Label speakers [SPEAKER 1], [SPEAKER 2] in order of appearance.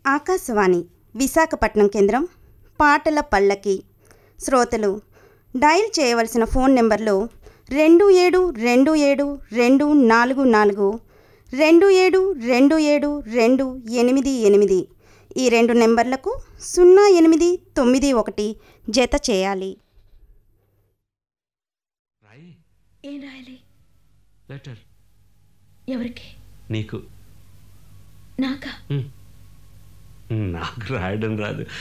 [SPEAKER 1] ఆకాశవాణి విశాఖపట్నం కేంద్రం పాటల పల్లకి. శ్రోతలు డయల్ చేయవలసిన ఫోన్ నెంబర్లు 27272442, 27272888. ఈ 2 నెంబర్లకు 0891 జత చేయాలి.
[SPEAKER 2] ఏం రాయాలి?
[SPEAKER 3] లెటర్.
[SPEAKER 2] ఎవరికి?
[SPEAKER 3] నీకు.
[SPEAKER 2] నాకా?
[SPEAKER 3] నాకు రాయడం రాదు.